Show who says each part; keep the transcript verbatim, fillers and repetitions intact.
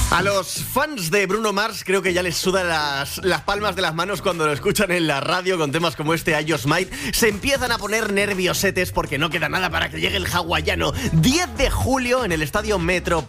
Speaker 1: A los fans de Bruno Mars creo que ya les sudan las, las palmas de las manos cuando lo escuchan en la radio con temas como este, I Just Might. Se empiezan a poner nerviosetes porque no queda nada para que llegue el hawaiano. diez de julio en el Estadio Metro